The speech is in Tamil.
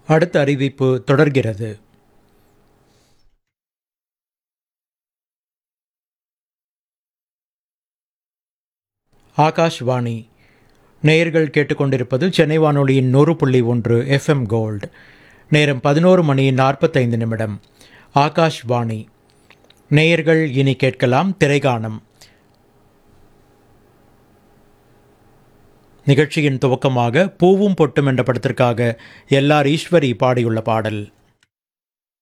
அடுத்த அறிவிப்பு தொடர்கிறது. ஆகாஷ்வாணி. நேயர்கள் கேட்டுக்கொண்டிருப்பது சென்னை வானொலியின் 100.1 FM கோல்டு. நேரம் 11:45. ஆகாஷ்வாணி. நேயர்கள் இனி கேட்கலாம் திரைகானம். நிகழ்ச்சியின் துவக்கமாக பூவும் பொட்டும் என்ற படத்திற்காக LR ஈஸ்வரி பாடியுள்ள பாடல்.